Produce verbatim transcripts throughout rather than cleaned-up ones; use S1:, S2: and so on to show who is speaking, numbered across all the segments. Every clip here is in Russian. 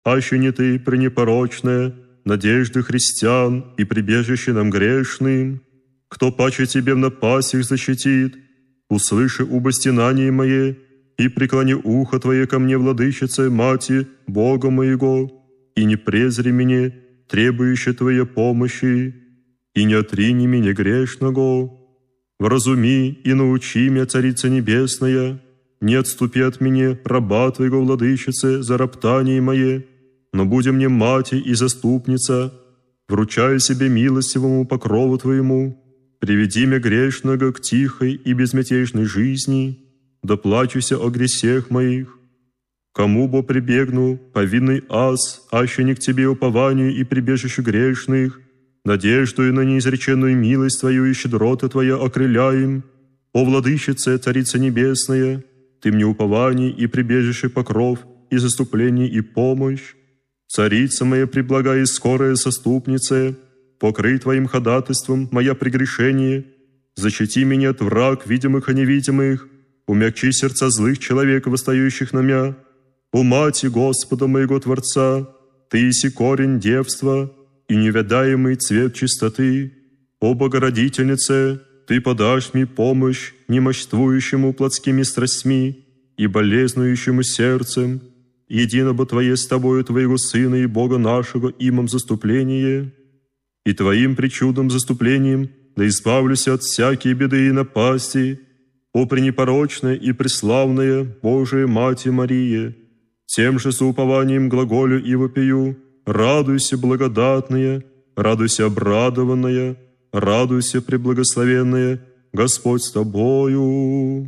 S1: аще не ты, пренепорочная, надежды христиан и прибежище нам грешным, кто паче тебе в напастях защитит, услыши убо стенание мое, и преклони ухо Твое ко мне, владычице, Мати, Бога моего, и не презри меня, требующее Твоей помощи, и не отрини меня грешного. Вразуми и научи меня, Царица Небесная, не отступи от меня, раба Твоего, владычице, за роптание мое, но будем мне мати и заступница, вручая себе милостивому покрову Твоему, приведи меня грешного к тихой и безмятежной жизни, доплачуся о гресех моих. Кому бо прибегну, повинный аз, аще не к Тебе упованию и прибежищу грешных, надеждою на неизреченную милость Твою и щедроты Твоя окрыляем. О, владычице, Царица Небесная, Ты мне упование и прибежище покров, и заступление и помощь. Царица моя преблагая и скорая заступница, покрый Твоим ходатайством моя прегрешение, защити меня от враг видимых и невидимых, умягчи сердца злых человек, восстающих на мя. О, Мати Господа моего Творца, Ты еси корень девства и невядаемый цвет чистоты. О, Богородительнице, Ты подашь мне помощь немощствующему плотскими страстьми и болезнующему сердцем, единого Твое с Тобою, Твоего Сына и Бога нашего, имам заступление, и Твоим причудным заступлением да избавлюся от всякие беды и напасти. О, пренепорочная и преславная Божия Мати Мария, тем же соупованием глаголю и вопию: радуйся, благодатная, радуйся, обрадованная, радуйся, преблагословенная, Господь с Тобою.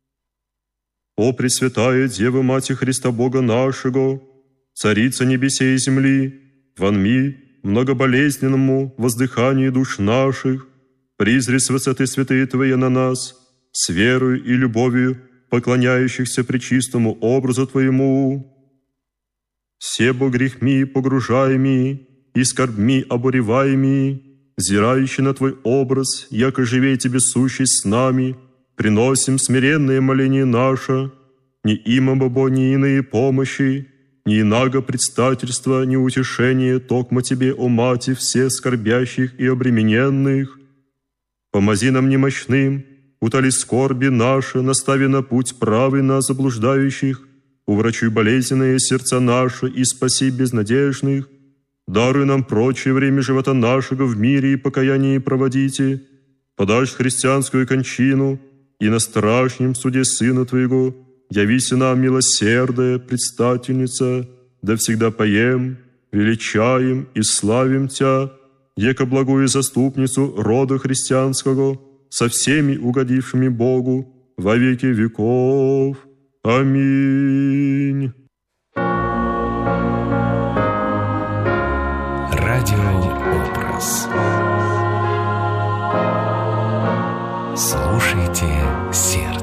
S1: О, Пресвятая Дева Мати Христа Бога нашего, Царица небесей и земли, вонми многоболезненному воздыханию душ наших, призри с высоты святые Твои на нас, с верою и любовью поклоняющихся пречистому образу Твоему. Себо грехми погружаеми и скорбми обуреваеми, взирающий на Твой образ, яко живей Тебе сущий с нами, приносим смиренное моление наше, ни има бобо, ни иные помощи, ни инаго предстательства, ни утешение, токмо Тебе, о Мати, всех скорбящих и обремененных. Помози нам немощным, утоли скорби наши, настави на путь правый нас заблуждающих, уврачуй болезненные сердца наши и спаси безнадежных. Даруй нам прочее время живота нашего в мире и покаянии проводите, подашь христианскую кончину, и на страшном суде Сына Твоего явися нам милосердная предстательница, да всегда поем, величаем и славим Тя, яко благую заступницу рода христианского, со всеми угодившими Богу во веки веков. Аминь.
S2: Радиообраз. Слушайте сердце.